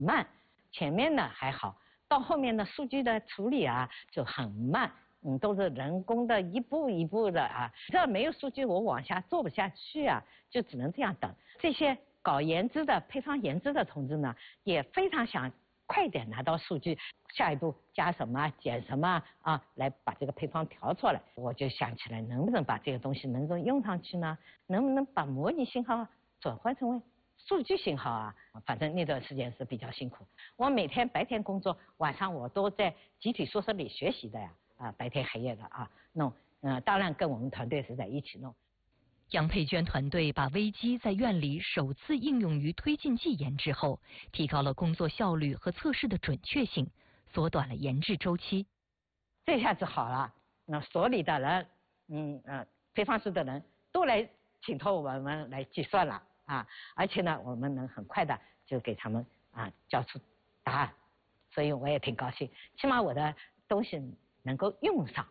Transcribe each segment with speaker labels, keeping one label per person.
Speaker 1: 慢，前面呢还好，到后面的数据的处理啊就很慢，都是人工的一步一步的啊，这没有数据我往下做不下去啊，就只能这样等。这些搞研制的配方研制的同志呢，也非常想快点拿到数据，下一步加什么减什么啊，来把这个配方调出来。我就想起来，能不能把这个东西能够用上去呢？能不能把模拟信号转换成为数据信号啊？反正那段时间是比较辛苦。我每天白天工作，晚上我都在集体宿舍里学习的呀，白天黑夜的啊弄。当然跟我们团队是在一起弄。
Speaker 2: 杨佩娟团队把微机在院里首次应用于推进剂研制后，提高了工作效率和测试的准确性，缩短了研制周期。
Speaker 1: 这下子好了，那所里的人，配方室的人都来请托我们来计算了啊，而且呢，我们能很快的就给他们交出答案，所以我也挺高兴，起码我的东西能够用上。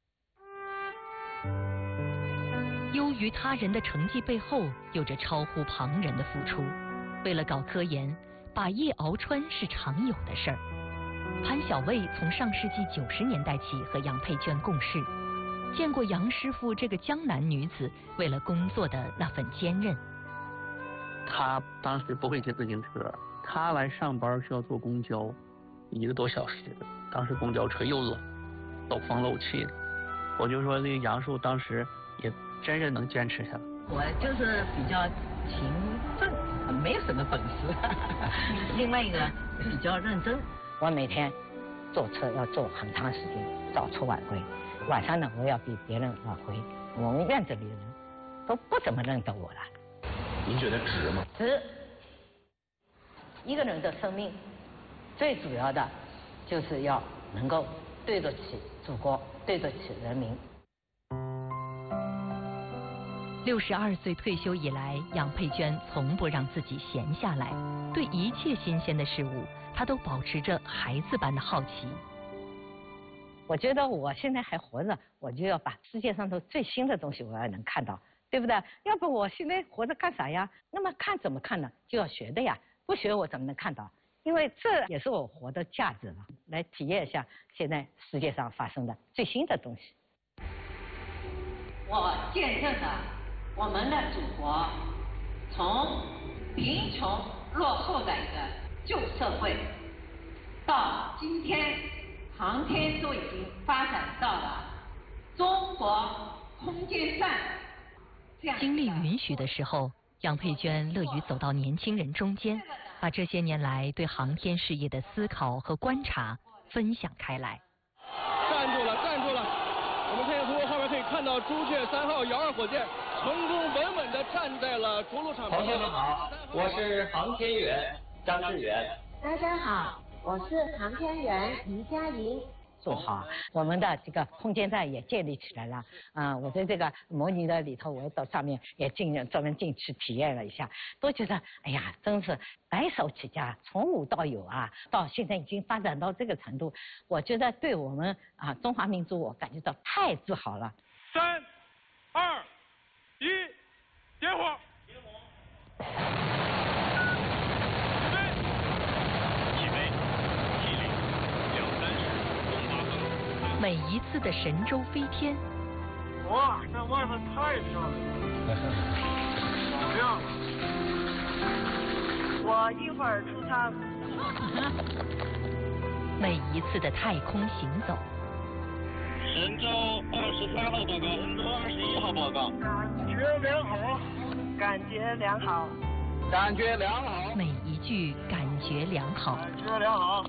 Speaker 2: 优于他人的成绩背后，有着超乎旁人的付出。为了搞科研，把夜熬穿是常有的事儿。潘小卫从上世纪90年代起和杨佩娟共事，见过杨师傅这个江南女子为了工作的那份坚韧。
Speaker 3: 她当时不会骑自行车，她来上班需要坐公交，1个多小时。当时公交车又冷，漏风漏气的。我就说这个杨师傅当时也真是能坚持下来。
Speaker 1: 我就是比较勤奋，没有什么本事。另外一个比较认真，我每天坐车要坐很长时间，早出晚归。晚上呢，我要比别人晚回。我们院子里的人都不怎么认得我了。
Speaker 4: 您觉得值吗？
Speaker 1: 值。一个人的生命，最主要的就是要能够对得起祖国，对得起人民。
Speaker 2: 62岁退休以来，杨佩娟从不让自己闲下来，对一切新鲜的事物，她都保持着孩子般的好奇。
Speaker 1: 我觉得我现在还活着，我就要把世界上头最新的东西我要能看到，对不对？要不我现在活着干啥呀？那么看怎么看呢？就要学的呀，不学我怎么能看到？因为这也是我活的价值了，来体验一下现在世界上发生的最新的东西。我见证了我们的祖国从贫穷落后的一个旧社会，到今天航天都已经发展到了中国空间站。
Speaker 2: 精力允许的时候，杨佩娟乐于走到年轻人中间，把这些年来对航天事业的思考和观察分享开来。
Speaker 5: 站住了，站住了！我们可以从后面可以看到朱雀3号遥2火箭成功稳稳地站在了着陆场。
Speaker 6: 同学们好，我是航天员张志远。
Speaker 7: 大家好，我是航天员于佳莹。
Speaker 1: 做好，我们的这个空间站也建立起来了。我在这个模拟的里头，我到上面也专门进去体验了一下，都觉得哎呀，真是白手起家，从无到有啊！到现在已经发展到这个程度，我觉得对我们中华民族，我感觉到太自豪了。
Speaker 5: 3、2、1，点火！
Speaker 2: 每一次的神舟飞天，
Speaker 5: 哇，这外面太漂亮了，好亮啊！
Speaker 7: 我一会儿出舱。
Speaker 2: 每一次的太空行走，
Speaker 5: 神舟23号报告，神舟21号报告。感觉良好，
Speaker 7: 感觉良好，
Speaker 5: 感觉良好。
Speaker 2: 每一句感觉良好，
Speaker 5: 感觉良好。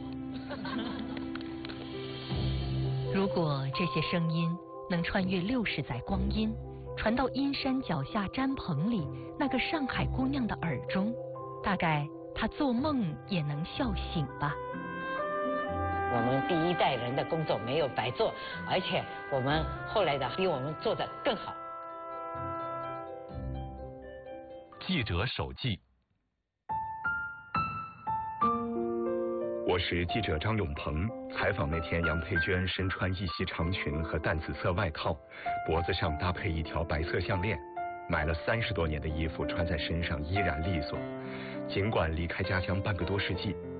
Speaker 2: 如果这些声音能穿越60载光阴，传到阴山脚下毡棚里那个上海姑娘的耳中，大概她做梦也能笑醒吧。
Speaker 1: 我们第一代人的工作没有白做，而且我们后来的比我们做得更好。
Speaker 4: 记者手记。我是记者张永鹏，采访那天杨佩娟身穿一袭长裙和淡紫色外套，脖子上搭配一条白色项链，买了30多年的衣服穿在身上依然利索。尽管离开家乡半个多世纪，